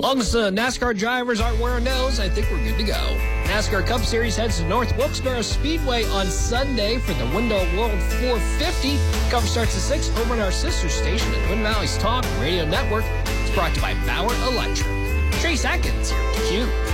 long as the NASCAR drivers aren't wearing those, I think we're good to go. NASCAR Cup Series heads to North Wilkes-Barre Speedway on Sunday for the Window World 450. Cover starts at 6 over on our sister station, the Twin Valleys Talk Radio Network. It's brought to you by Bauer Electric. Trace Atkins here at Q.